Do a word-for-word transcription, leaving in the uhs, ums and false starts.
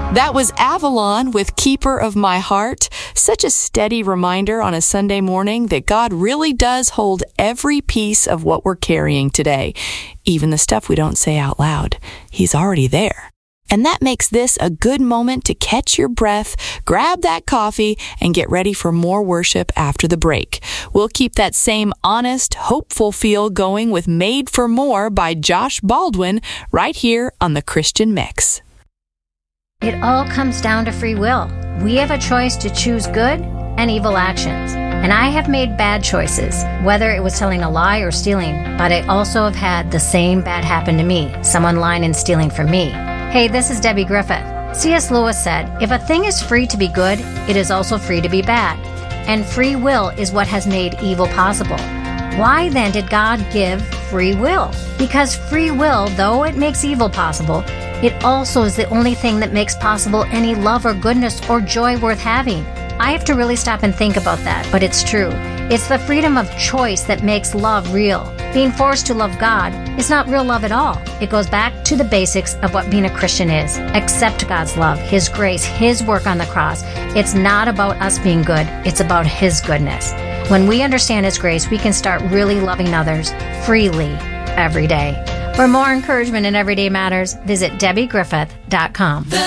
That was Avalon with Keeper of My Heart. Such a steady reminder on a Sunday morning that God really does hold every piece of what we're carrying today, even the stuff we don't say out loud. He's already there. And that makes this a good moment to catch your breath, grab that coffee, and get ready for more worship after the break. We'll keep that same honest, hopeful feel going with Made for More by Josh Baldwin right here on The Christian Mix. It all comes down to free will. We have a choice to choose good and evil actions. And I have made bad choices, whether it was telling a lie or stealing, but I also have had the same bad happen to me, someone lying and stealing from me. Hey, this is Debbie Griffith. C S Lewis said, if a thing is free to be good, it is also free to be bad. And free will is what has made evil possible. Why then did God give free will? Because free will, though it makes evil possible, it also is the only thing that makes possible any love or goodness or joy worth having. I have to really stop and think about that, but it's true. It's the freedom of choice that makes love real. Being forced to love God is not real love at all. It goes back to the basics of what being a Christian is. Accept God's love, His grace, His work on the cross. It's not about us being good. It's about His goodness. When we understand His grace, we can start really loving others freely every day. For more encouragement in Everyday Matters, visit Debbie Griffith dot com.